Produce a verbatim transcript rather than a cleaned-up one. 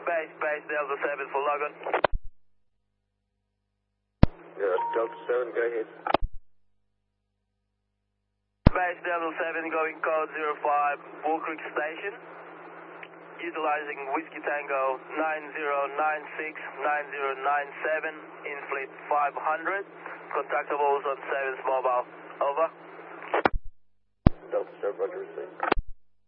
Base, base, Delta seven for Logan. Yeah, Delta seven, go ahead. Base, Delta seven, going code zero five, Bull Creek Station. Utilizing Whiskey Tango nine zero nine six nine zero nine seven, in fleet five hundred. Contactables on seven's mobile. Over. Delta seven, roger, receive.